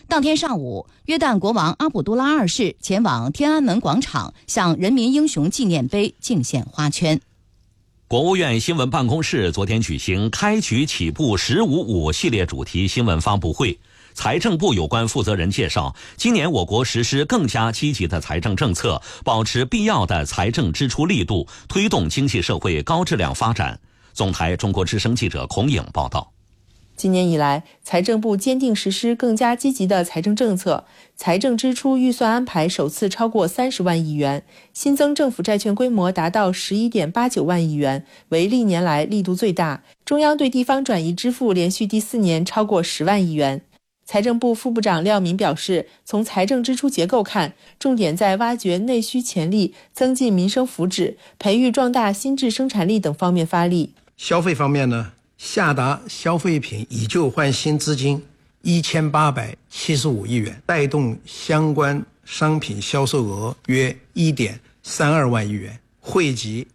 当天上午，约旦国王阿卜杜拉二世前往天安门广场，向人民英雄纪念碑敬献花圈。 国务院新闻办公室昨天举行开局起步“15-5”系列主题新闻发布会。财政部有关负责人介绍，今年我国实施更加积极的财政政策，保持必要的财政支出力度，推动经济社会高质量发展。总台中国之声记者孔颖报道。 今年以来，财政部坚定实施更加积极的财政政策，财政支出预算安排首次超过30万亿元，新增政府债券规模达到11.89万亿元，为历年来力度最大。中央对地方转移支付连续第4年超过10万亿元。财政部副部长廖敏表示，从财政支出结构看，重点在挖掘内需潜力、增进民生福祉、培育壮大新质生产力等方面发力。 消费方面呢，下达消费品以旧换新资金1875亿元，带动相关商品销售额约1.32万亿元，惠及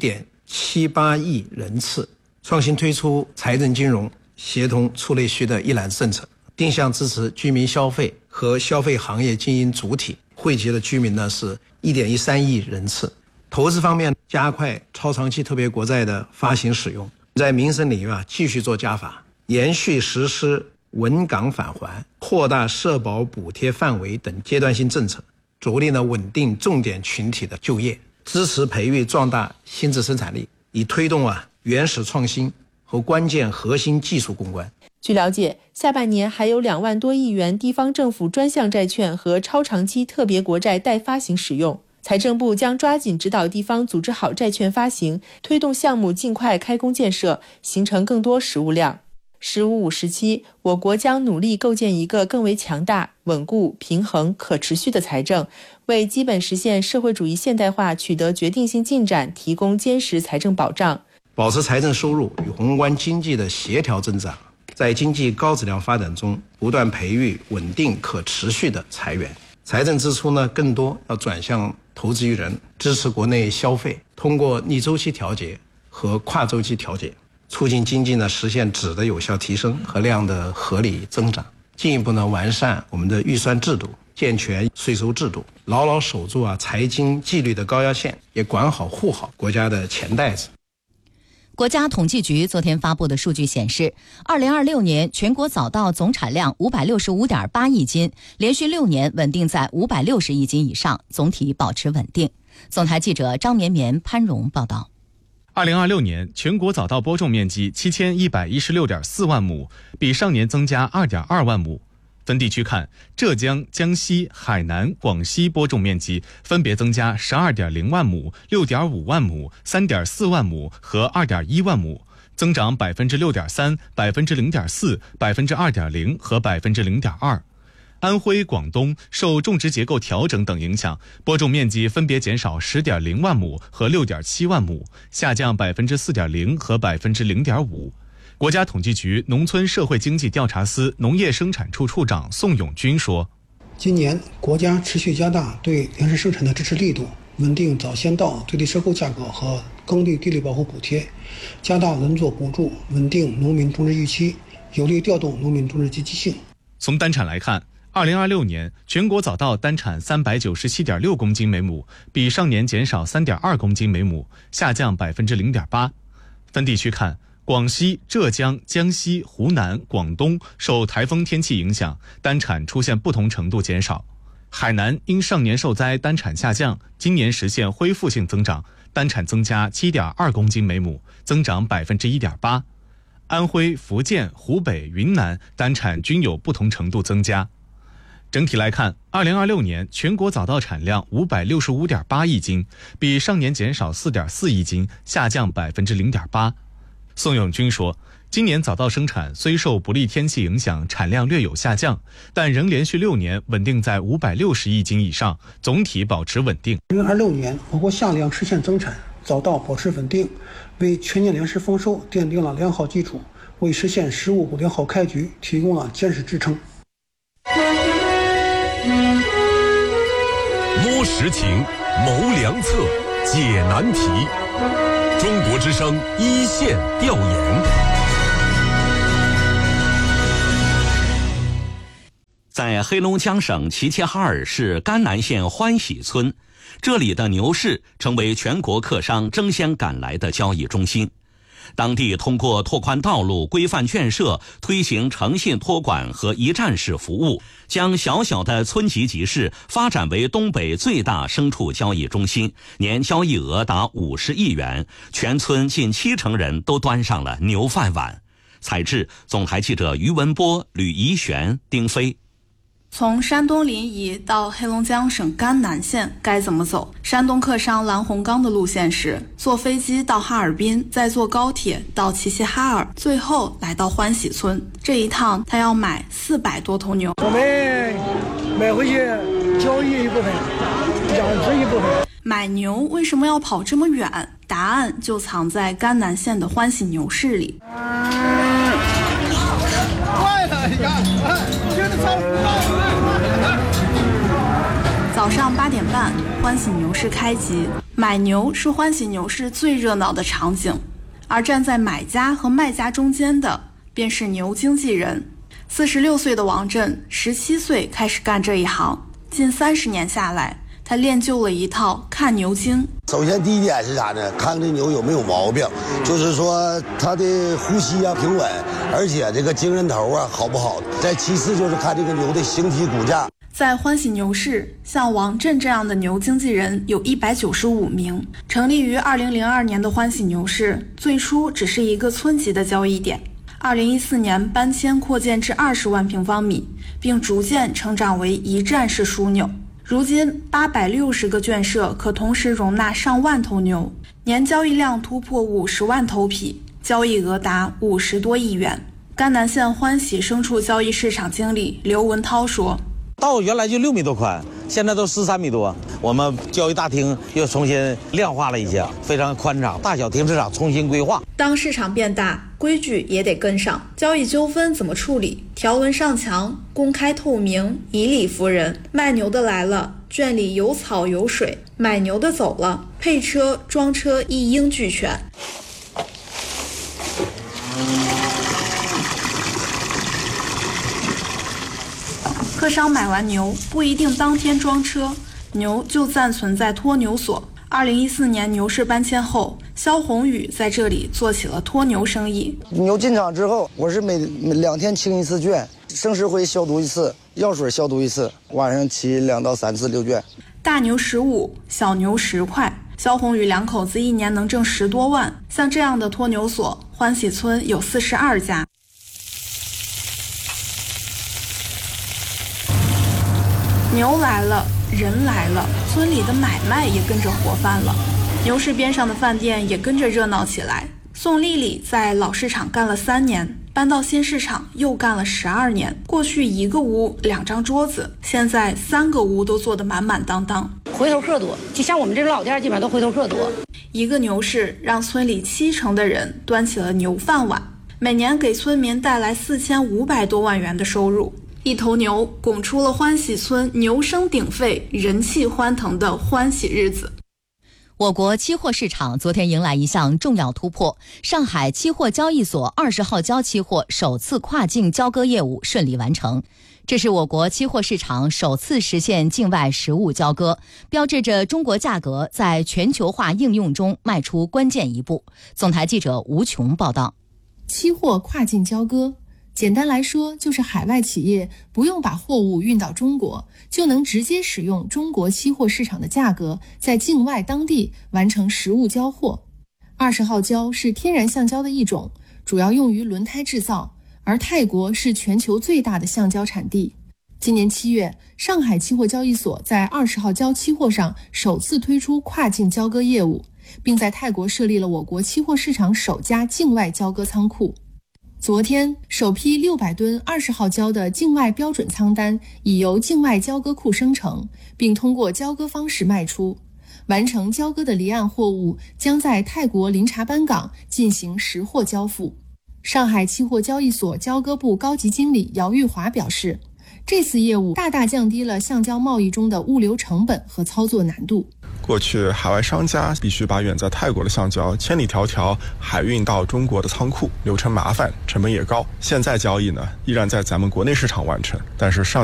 1.78亿人次。创新推出财政金融协同促内需的一揽子政策，定向支持居民消费和消费行业经营主体，惠及的居民呢是1.13亿人次。投资方面，加快超长期特别国债的发行使用，在民生领域继续做加法，延续实施稳岗返还、扩大社保补贴范围等阶段性政策，着力稳定重点群体的就业，支持培育壮大新质生产力，以推动原始创新和关键核心技术攻关。 据了解，下半年还有2万多亿元地方政府专项债券和超长期特别国债待发行使用。财政部将抓紧指导地方组织好债券发行，推动项目尽快开工建设，形成更多实物量。“15-5”时期，我国将努力构建一个更为强大、稳固、平衡、可持续的财政，为基本实现社会主义现代化取得决定性进展提供坚实财政保障。 保持财政收入与宏观经济的协调增长，在经济高质量发展中不断培育稳定可持续的财源。财政支出呢，更多要转向投资于人，支持国内消费，通过逆周期调节和跨周期调节，促进经济呢实现质的有效提升和量的合理增长。进一步呢完善我们的预算制度，健全税收制度，牢牢守住财经纪律的高压线，也管好护好国家的钱袋子。 国家统计局昨天发布的数据显示，2026年全国早稻总产量565.8亿斤，连续6年稳定在560亿斤以上，总体保持稳定。总台记者张绵绵、潘荣报道。 2026年全国早稻播种面积7116.4万亩，比上年增加2.2万亩。分地区看，浙江、江西、海南、广西播种面积分别增加12.0万亩、6.5万亩、3.4万亩和2.1万亩，增长6.3%、0.4%、2.0%和0.2%。安徽、广东受种植结构调整等影响，播种面积分别减少10.0万亩和6.7万亩，下降4.0%和0.5%。国家统计局农村社会经济调查司农业生产处处长宋永军说， 今年国家持续加大对粮食生产的支持力度，稳定早先稻最低收购价格和耕地地力保护补贴，加大轮作补助，稳定农民种植预期，有力调动农民种植积极性。 从单产来看，2026年全国早稻单产397.6公斤每亩，比上年减少3.2公斤每亩，下降0.8%。分地区看，广西、浙江、江西、湖南、广东受台风天气影响，单产出现不同程度减少。海南因上年受灾单产下降，今年实现恢复性增长，单产增加7.2公斤每亩，增长1.8%。安徽、福建、湖北、云南单产均有不同程度增加。整体来看，2026年全国早稻产量565.8亿斤，比上年减少4.4亿斤，下降0.8%。宋永军说，今年早稻生产虽受不利天气影响，产量略有下降，但仍连续6年稳定在560亿斤以上，总体保持稳定。 2026年我国夏粮实现增产，早稻保持稳定，为全年粮食丰收奠定了良好基础，为实现15-5良好开局提供了坚实支撑。 摸实情，谋良策，解难题。中国之声一线调研。 在黑龙江省齐齐哈尔市甘南县欢喜村，这里的牛市成为全国客商争先赶来的交易中心。当地通过拓宽道路、规范圈舍、推行诚信托管和一站式服务，将小小的村级集市发展为东北最大牲畜交易中心，年交易额达50亿元，全村近70%人都端上了牛饭碗。采制总台记者于文波、吕怡璇、丁飞。 从山东临沂到黑龙江省甘南县该怎么走？山东客商蓝洪刚的路线是坐飞机到哈尔滨，再坐高铁到齐齐哈尔，最后来到欢喜村。这一趟他要买400多头牛。 我们买回去交易一部分，养殖一部分。 买牛为什么要跑这么远？答案就藏在甘南县的欢喜牛市里。早上8点半，欢喜牛市开集。买牛是欢喜牛市最热闹的场景，而站在买家和卖家中间的，便是牛经纪人。46岁的王震，17岁开始干这一行，近30年下来，他练就了一套看牛经。 首先第一点是啥呢？看这牛有没有毛病，就是说它的呼吸啊平稳，而且这个精神头啊好不好。再其次就是看这个牛的形体骨架。 在欢喜牛市，像王震这样的牛经纪人有195名。成立于2002年的欢喜牛市，最初只是一个村级的交易点。2014年搬迁扩建至20万平方米，并逐渐成长为一站式枢纽。如今860个圈舍可同时容纳上万头牛，年交易量突破50万头匹，交易额达50多亿元。甘南县欢喜牲畜交易市场经理刘文涛说， 道原来就6米多宽，现在都13米多。我们交易大厅又重新量化了一下，非常宽敞，大小停车场重新规划。 当市场变大，规矩也得跟上。交易纠纷怎么处理？条文上墙，公开透明，以理服人。卖牛的来了，圈里有草有水；买牛的走了，配车装车一应俱全。客商买完牛不一定当天装车，牛就暂存在托牛所。2014年牛市搬迁后，肖宏宇在这里做起了托牛生意。 牛进场之后，我是每2天清一次圈，生石灰消毒一次，药水消毒一次，晚上骑2到3次溜圈。 大牛15，小牛10块。肖宏宇2口子一年能挣10多万。像这样的托牛所，欢喜村有42家。牛来了，人来了，村里的买卖也跟着活泛了。牛市边上的饭店也跟着热闹起来。宋丽丽在老市场干了3年，搬到新市场又干了12年。过去一个屋2张桌子，现在3个屋都坐得满满当当。 回头客多，就像我们这种老店基本上都回头客多。 一个牛市让村里70%的人端起了牛饭碗，每年给村民带来4500多万元的收入。一头牛拱出了欢喜村牛声鼎沸、人气欢腾的欢喜日子。 我国期货市场昨天迎来一项重要突破，上海期货交易所20号交期货首次跨境交割业务顺利完成。这是我国期货市场首次实现境外实物交割，标志着中国价格在全球化应用中迈出关键一步。总台记者吴琼报道。 期货跨境交割简单来说，就是海外企业不用把货物运到中国，就能直接使用中国期货市场的价格，在境外当地完成实物交货。20号胶是天然橡胶的一种，主要用于轮胎制造，而泰国是全球最大的橡胶产地。今年7月，上海期货交易所在20号胶期货上首次推出跨境交割业务，并在泰国设立了我国期货市场首家境外交割仓库。昨天，首批600吨20号胶的境外标准仓单已由境外交割库生成，并通过交割方式卖出。完成交割的离岸货物将在泰国林察班港进行实货交付。上海期货交易所交割部高级经理姚玉华表示，这次业务大大降低了橡胶贸易中的物流成本和操作难度。 过去海外商家必须把远在泰国的橡胶千里迢迢海运到中国的仓库，流程麻烦，成本也高。现在交易呢，依然在咱们国内市场完成，但是上